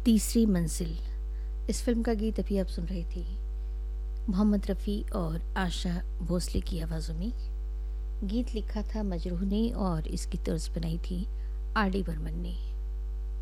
तीसरी मंजिल। इस फिल्म का गीत अभी आप सुन रही थी मोहम्मद रफ़ी और आशा भोसले की आवाज़ों में। गीत लिखा था मजरूह ने और इसकी तर्ज बनाई थी आर डी बर्मन ने।